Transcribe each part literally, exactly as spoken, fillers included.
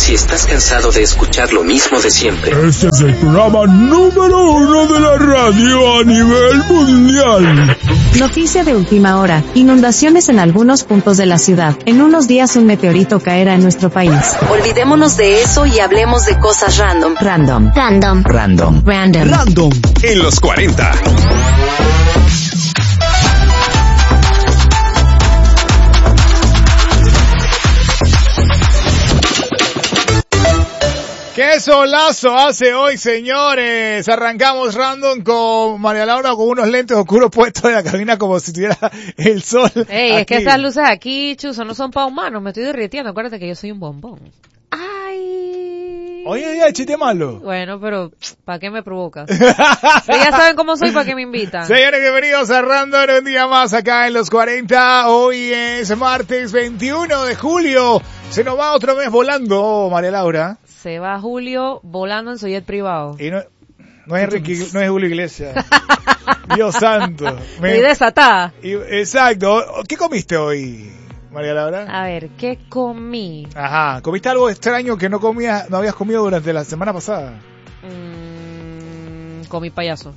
si estás cansado de escuchar lo mismo de siempre. Este es el programa número uno de la radio a nivel mundial. Noticia de última hora. Inundaciones en algunos puntos de la ciudad. En unos días un meteorito caerá en nuestro país. Olvidémonos de eso y hablemos de cosas random. Random. Random. Random. Random. Random. En los cuarenta. ¡Qué solazo hace hoy, señores! Arrancamos random con María Laura con unos lentes oscuros puestos en la cabina como si tuviera el sol. Ey, aquí. Es que estas luces aquí, Chuzo, no son para humanos. Me estoy derritiendo. Acuérdate que yo soy un bombón. ¡Ay! Oye, día, chiste malo. Bueno, pero ¿para qué me provocas? Si ya saben cómo soy, ¿para qué me invitan? Señores, bienvenidos a Random un día más acá en los cuarenta. Hoy es martes veintiuno de julio. Se nos va otro mes volando, María Laura. Se va Julio volando en su jet privado. Y no, no es Enrique, no es Julio Iglesias. Dios santo. Me... Y desatada. Y, exacto. ¿Qué comiste hoy, María Laura? A ver, ¿qué comí? Ajá. ¿Comiste algo extraño que no comías, no habías comido durante la semana pasada? Mm, comí payaso.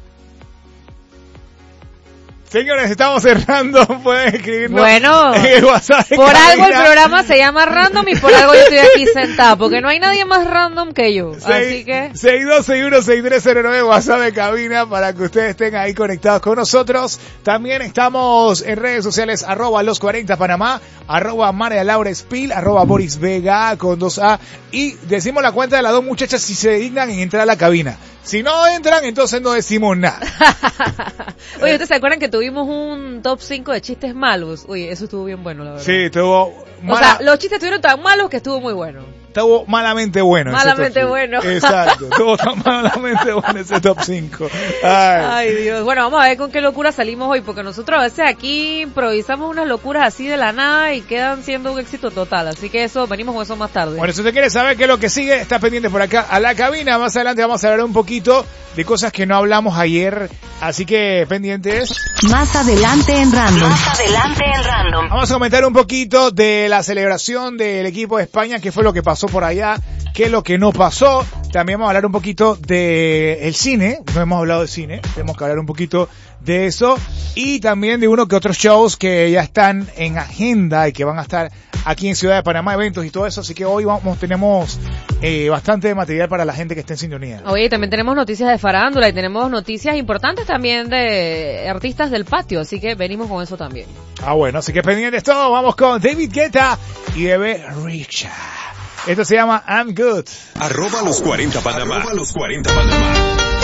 Señores, estamos cerrando, pueden escribirnos bueno, en el WhatsApp. Por algo el programa se llama Random y por algo yo estoy aquí sentada, porque no hay nadie más random que yo. Así que... seis dos seis uno seis tres cero nueve WhatsApp de cabina para que ustedes estén ahí conectados con nosotros. También estamos en redes sociales, arroba los cuarenta Panamá, arroba María Laura Espil, arroba Boris Vega con dos A. Y decimos la cuenta de las dos muchachas si se dignan en entrar a la cabina. Si no entran, entonces no decimos nada. Oye, ¿ustedes se acuerdan que tuvimos un top cinco de chistes malos? Oye, eso estuvo bien bueno, la verdad. Sí, estuvo... Mala... O sea, los chistes estuvieron tan malos que estuvo muy bueno. Estuvo malamente bueno. Malamente bueno. Exacto, estuvo tan malamente bueno ese top cinco. Ay. Ay, Dios. Bueno, vamos a ver con qué locura salimos hoy, porque nosotros a veces aquí improvisamos unas locuras así de la nada y quedan siendo un éxito total. Así que eso, venimos con eso más tarde. Bueno, si usted quiere saber qué es lo que sigue, está pendiente por acá a la cabina. Más adelante vamos a hablar un poquito de cosas que no hablamos ayer. Así que pendientes. Más adelante en Random. Más adelante en Random. Vamos a comentar un poquito de la celebración del equipo de España, qué fue lo que pasó por allá, qué es lo que no pasó. También vamos a hablar un poquito de el cine, no hemos hablado de cine, tenemos que hablar un poquito de eso y también de uno que otros shows que ya están en agenda y que van a estar aquí en Ciudad de Panamá, eventos y todo eso, así que hoy vamos tenemos eh, bastante material para la gente que esté en sintonía. Oye, también tenemos noticias de farándula y tenemos noticias importantes también de artistas del patio, así que venimos con eso también. Ah, bueno, así que pendientes todos, vamos con David Guetta y Bebe Rexha. Esto se llama I'm Good. Arroba los cuarenta Panamá. Arroba los cuarenta Panamá.